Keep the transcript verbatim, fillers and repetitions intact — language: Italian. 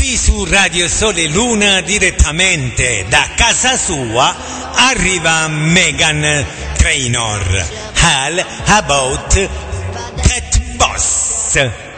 Qui su Radio Sole Luna, direttamente da casa sua, arriva Meghan Trainor. All about Cat Boss.